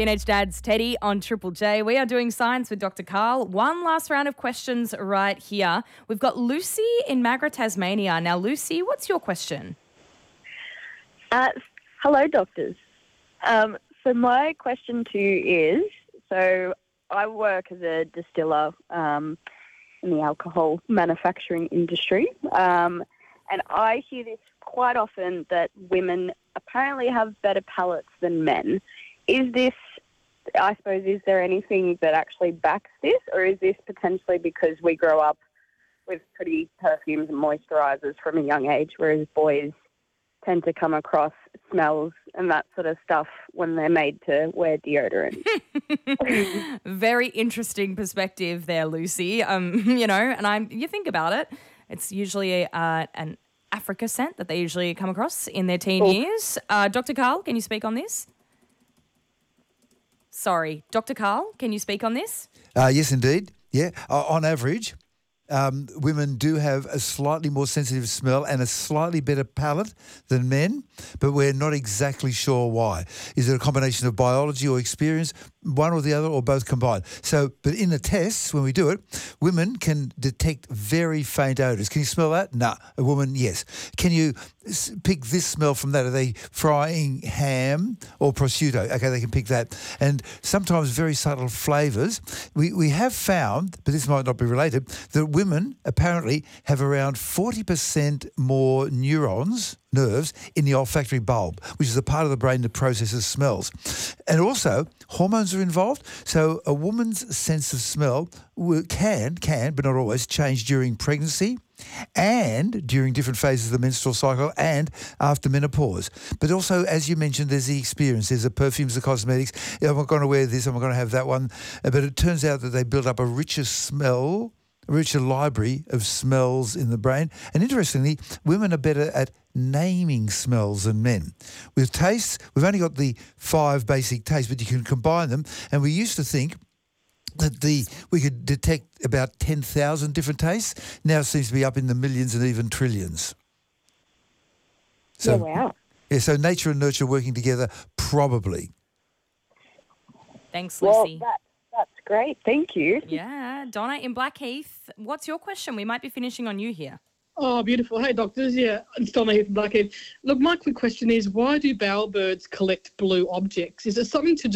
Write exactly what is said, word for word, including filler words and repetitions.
Teenage Dad's Teddy on Triple J. We are doing science with Doctor Karl. One last round of questions right here. We've got Lucy in Magra, Tasmania. Now, Lucy, what's your question? Uh, hello, doctors. Um, so my question to you is, so I work as a distiller um, in the alcohol manufacturing industry, um, and I hear this quite often that women apparently have better palates than men. Is this, I suppose, is there anything that actually backs this, or is this potentially because we grow up with pretty perfumes and moisturisers from a young age, whereas boys tend to come across smells and that sort of stuff when they're made to wear deodorant? Very interesting perspective there, Lucy. Um, you know, and I'm. You think about it, it's usually uh, an Africa scent that they usually come across in their teen Oh. years. Uh, Doctor Karl, can you speak on this? Sorry, Doctor Karl, can you speak on this? Uh, yes, indeed. Yeah, uh, on average, um, women do have a slightly more sensitive smell and a slightly better palate than men, but we're not exactly sure why. Is it a combination of biology or experience, one or the other, or both combined? So, but in the tests, when we do it, women can detect very faint odours. Can you smell that? No. A woman, yes. Can you s- pick this smell from that? Are they frying ham or prosciutto? Okay, they can pick that. And sometimes very subtle flavours. We, we have found, but this might not be related, that women apparently have around forty percent more neurons, nerves, in the olfactory bulb, which is a part of the brain that processes smells. And also, hormones are involved. So a woman's sense of smell will- can, can, but not always, change during pregnancy and during different phases of the menstrual cycle and after menopause. But also, as you mentioned, there's the experience. There's the perfumes, the cosmetics. Yeah, I'm going to wear this, I'm going to have that one. Uh, But it turns out that they build up a richer smell, a richer library of smells in the brain. And interestingly, women are better at naming smells than men. With tastes, we've only got the five basic tastes, but you can combine them. And we used to think that the we could detect about ten thousand different tastes. Now it seems to be up in the millions and even trillions. So, Yeah, wow. yeah, so nature and nurture working together, probably. Thanks, Well, Lucy. that, that's great. Thank you. Yeah, Donna in Blackheath, what's your question? We might be finishing on you here. Oh, beautiful. Hey, doctors. Yeah, it's Donna here from Blackheath. Look, my quick question is, why do bowerbirds collect blue objects? Is it something to